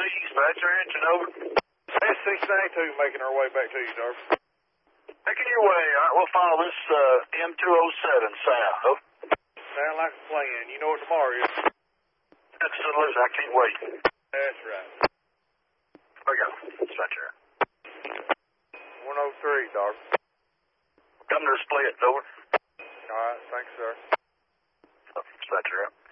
dispatcher, engine over. S692 making our way back to you, Darby. Making your way. All right, we'll follow this M207 south. Oh. Sound like a plan. You know what tomorrow is. Absolutely, I can't wait. That's right. There we go. Dispatcher. 103, Darby. Come to the split, over. All right, thanks, sir. Dispatcher.